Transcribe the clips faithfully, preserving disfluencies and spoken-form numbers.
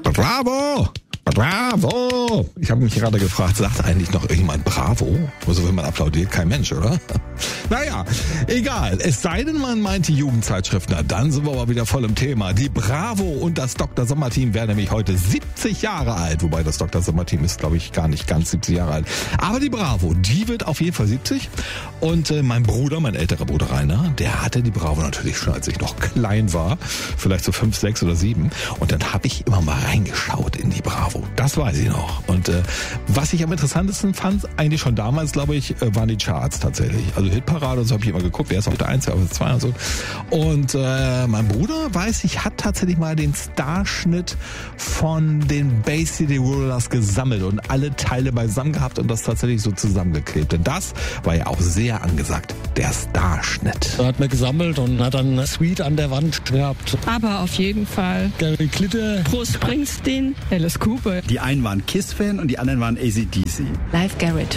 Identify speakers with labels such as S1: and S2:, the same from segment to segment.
S1: Bravo! Bravo! Ich habe mich gerade gefragt, sagt eigentlich noch irgendjemand Bravo? Also wenn man applaudiert, kein Mensch, oder? Naja, egal. Es sei denn, man meint die Jugendzeitschriften. Na, dann sind wir aber wieder voll im Thema. Die Bravo und das Doktor Sommer-Team werden nämlich heute siebzig Jahre alt. Wobei das Doktor Sommer-Team ist, glaube ich, gar nicht ganz siebzig Jahre alt. Aber die Bravo, die wird auf jeden Fall siebzig. Und äh, mein Bruder, mein älterer Bruder Rainer, der hatte die Bravo natürlich schon, als ich noch klein war. Vielleicht so fünf, sechs oder sieben. Und dann habe ich immer mal reingeschaut in die Bravo. Das weiß ich noch. Und äh, was ich am interessantesten fand, eigentlich schon damals, glaube ich, äh, waren die Charts tatsächlich. Also Hitparade und so habe ich immer geguckt. Wer ist auf der eins, wer auf der zwei und so. Und äh, mein Bruder, weiß ich, hat tatsächlich mal den Starschnitt von den Bay City Rollers gesammelt und alle Teile beisammen gehabt und das tatsächlich so zusammengeklebt. Denn das war ja auch sehr angesagt. Der Starschnitt.
S2: Da hat man gesammelt und hat dann Suite an der Wand gehabt.
S3: Aber auf jeden Fall
S2: Gary Glitter.
S3: Bruce Springsteen, Alice Cooper.
S4: Die einen waren Kiss-Fan und die anderen waren A C D C.
S5: Live Garrett.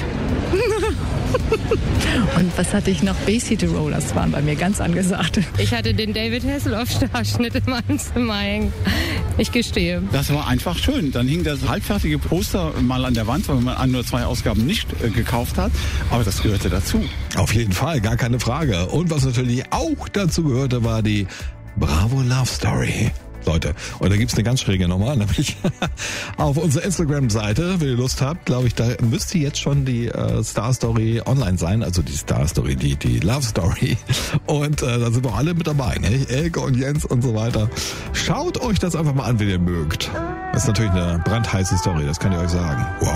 S5: Und was hatte ich noch? Bay City Rollers waren bei mir ganz angesagt.
S6: Ich hatte den David Hasselhoff-Starschnitt in meinem Zimmer hängen. Ich gestehe.
S7: Das war einfach schön. Dann hing das halbfertige Poster mal an der Wand, weil man ein oder zwei Ausgaben nicht äh, gekauft hat. Aber das gehörte dazu.
S1: Auf jeden Fall, gar keine Frage. Und was natürlich auch dazu gehörte, war die Bravo Love Story. Leute, und da gibt's eine ganz schräge Nummer, nämlich auf unserer Instagram-Seite, wenn ihr Lust habt, glaube ich, da müsste jetzt schon die äh, Star Story online sein, also die Star Story, die die Love Story. Und äh, da sind wir alle mit dabei, ne? Elke und Jens und so weiter. Schaut euch das einfach mal an, wenn ihr mögt. Das ist natürlich eine brandheiße Story, das kann ich euch sagen. Wow.